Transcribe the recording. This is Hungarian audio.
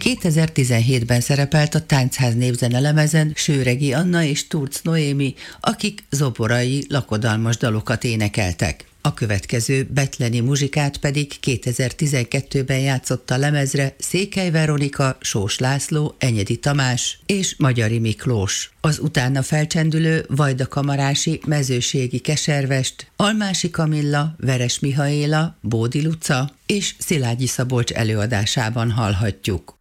2017-ben szerepelt a Táncház névzene lemezen Sőregi Anna és Turc Noémi, akik zoborai, lakodalmas dalokat énekeltek. A következő betleni muzsikát pedig 2012-ben játszotta a lemezre Székely Veronika, Sós László, Enyedi Tamás és Magyari Miklós. Az utána felcsendülő Vajda Kamarási, Mezőségi Keservest, Almási Kamilla, Veres Mihaéla, Bódi Luca és Szilágyi Szabolcs előadásában hallhatjuk.